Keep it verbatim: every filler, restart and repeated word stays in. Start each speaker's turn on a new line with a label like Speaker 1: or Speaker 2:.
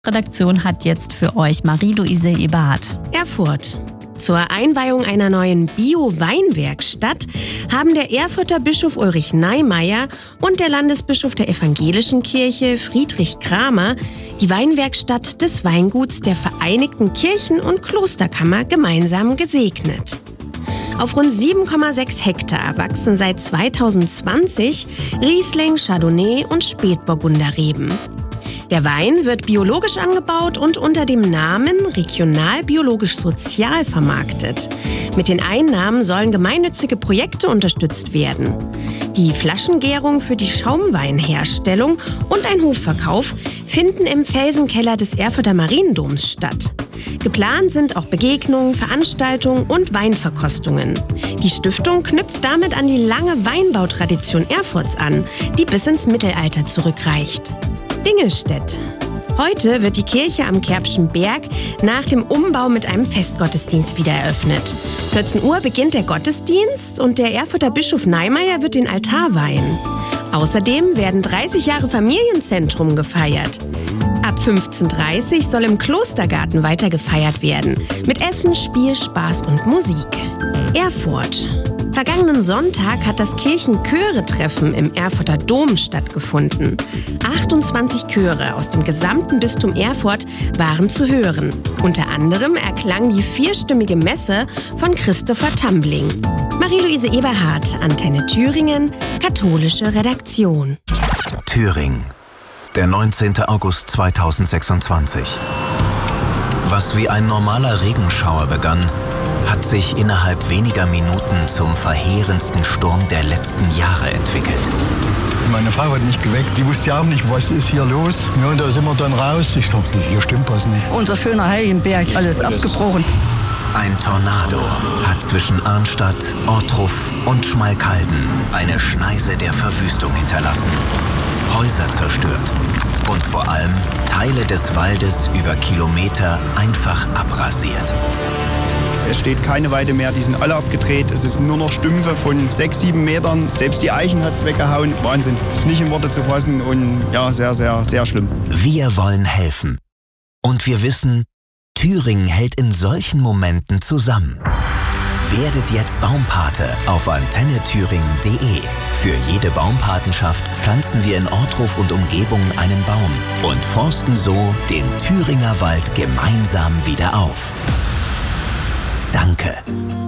Speaker 1: Redaktion hat jetzt für euch Marie-Louise Eberhardt.
Speaker 2: Erfurt. Zur Einweihung einer neuen Bio-Weinwerkstatt haben der Erfurter Bischof Ulrich Neimeyer und der Landesbischof der Evangelischen Kirche Friedrich Kramer die Weinwerkstatt des Weinguts der Vereinigten Kirchen- und Klosterkammer gemeinsam gesegnet. Auf rund sieben Komma sechs Hektar wachsen seit zweitausendzwanzig Riesling, Chardonnay und Spätburgunderreben. Der Wein wird biologisch angebaut und unter dem Namen Regional Biologisch Sozial vermarktet. Mit den Einnahmen sollen gemeinnützige Projekte unterstützt werden. Die Flaschengärung für die Schaumweinherstellung und ein Hofverkauf finden im Felsenkeller des Erfurter Mariendoms statt. Geplant sind auch Begegnungen, Veranstaltungen und Weinverkostungen. Die Stiftung knüpft damit an die lange Weinbautradition Erfurts an, die bis ins Mittelalter zurückreicht. Dingelstädt. Heute wird die Kirche am Kerbschen Berg nach dem Umbau mit einem Festgottesdienst wieder eröffnet. vierzehn Uhr beginnt der Gottesdienst und der Erfurter Bischof Neimeyer wird den Altar weihen. Außerdem werden dreißig Jahre Familienzentrum gefeiert. Ab fünfzehn Uhr dreißig soll im Klostergarten weiter gefeiert werden. Mit Essen, Spiel, Spaß und Musik. Erfurt. Vergangenen Sonntag hat das Kirchenchöre-Treffen im Erfurter Dom stattgefunden. achtundzwanzig Chöre aus dem gesamten Bistum Erfurt waren zu hören. Unter anderem erklang die vierstimmige Messe von Christopher Tambling. Marie-Louise Eberhardt, Antenne Thüringen, katholische Redaktion.
Speaker 3: Thüringen, der neunzehnten August zweitausendsechsundzwanzig. Was wie ein normaler Regenschauer begann, hat sich innerhalb weniger Minuten zum verheerendsten Sturm der letzten Jahre entwickelt.
Speaker 4: Meine Frau hat mich geweckt, die wusste ja auch nicht, was ist hier los. Ja, und da sind wir dann raus. Ich dachte, hier stimmt was nicht.
Speaker 5: Unser schöner Heiligenberg, alles abgebrochen.
Speaker 3: Ein Tornado hat zwischen Arnstadt, Ortruf und Schmalkalden eine Schneise der Verwüstung hinterlassen. Häuser zerstört und vor allem Teile des Waldes über Kilometer einfach abrasiert.
Speaker 6: Es steht keine Weide mehr, die sind alle abgedreht. Es ist nur noch Stümpfe von sechs, sieben Metern. Selbst die Eichen hat es weggehauen. Wahnsinn. Das ist nicht in Worte zu fassen und ja, sehr, sehr, sehr schlimm.
Speaker 3: Wir wollen helfen. Und wir wissen, Thüringen hält in solchen Momenten zusammen. Werdet jetzt Baumpate auf antenne thüringen punkt de. Für jede Baumpatenschaft pflanzen wir in Ortruf und Umgebung einen Baum und forsten so den Thüringer Wald gemeinsam wieder auf. Danke.